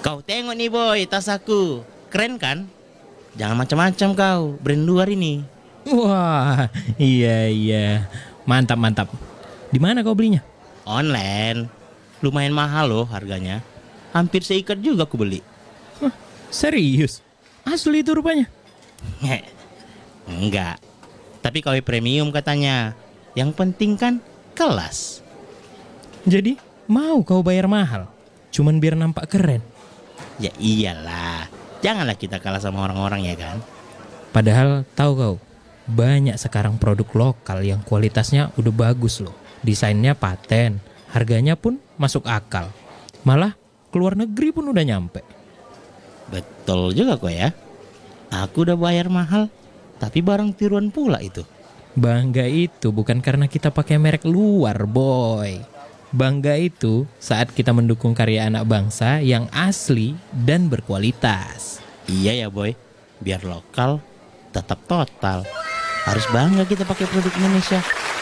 Kau tengok nih boy, tas aku. Keren kan? Jangan macam-macam kau, brand luar ini. Wah, iya. Mantap. Di mana kau belinya? Online. Lumayan mahal loh harganya. Hampir seikat juga aku beli. Serius? Asli itu rupanya? Enggak. Tapi KW premium katanya. Yang penting kan kelas. Jadi mau kau bayar mahal? Cuman biar nampak keren? Ya iyalah. Janganlah kita kalah sama orang-orang ya kan. Padahal tahu kau, banyak sekarang produk lokal yang kualitasnya udah bagus loh. Desainnya paten, harganya pun masuk akal. Malah keluar negeri pun udah nyampe. Betul juga kok ya. Aku udah bayar mahal, tapi barang tiruan pula itu. Bangga itu bukan karena kita pakai merek luar, boy. Bangga itu saat kita mendukung karya anak bangsa yang asli dan berkualitas. Iya ya boy, biar lokal tetap total. Harus bangga kita pakai produk Indonesia.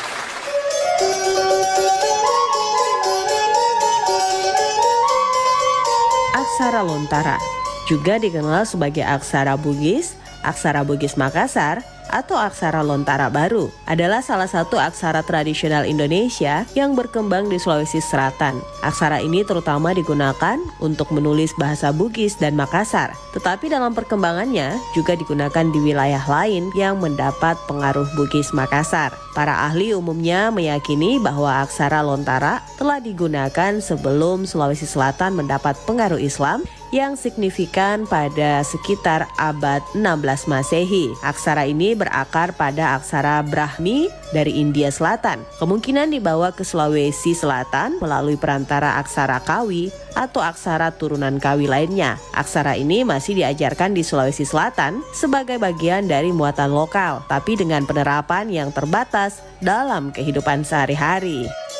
Aksara Lontara juga dikenal sebagai aksara Bugis, aksara Bugis Makassar, atau aksara Lontara Baru adalah salah satu aksara tradisional Indonesia yang berkembang di Sulawesi Selatan. Aksara ini terutama digunakan untuk menulis bahasa Bugis dan Makassar, tetapi dalam perkembangannya juga digunakan di wilayah lain yang mendapat pengaruh Bugis Makassar. Para ahli umumnya meyakini bahwa aksara Lontara telah digunakan sebelum Sulawesi Selatan mendapat pengaruh Islam yang signifikan pada sekitar abad 16 Masehi. Aksara ini berakar pada aksara Brahmi dari India Selatan. Kemungkinan dibawa ke Sulawesi Selatan melalui perantara aksara Kawi atau aksara turunan Kawi lainnya. Aksara ini masih diajarkan di Sulawesi Selatan sebagai bagian dari muatan lokal, tapi dengan penerapan yang terbatas dalam kehidupan sehari-hari.